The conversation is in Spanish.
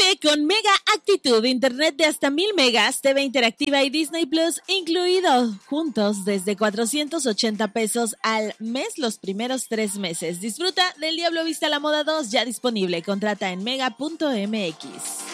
Estrénate con Mega Actitud, internet de hasta 1000 megas, TV interactiva y Disney Plus incluido. Juntos desde 480 pesos al mes los primeros 3 meses. Disfruta del Diablo Viste a la Moda 2 ya disponible. Contrata en mega.mx.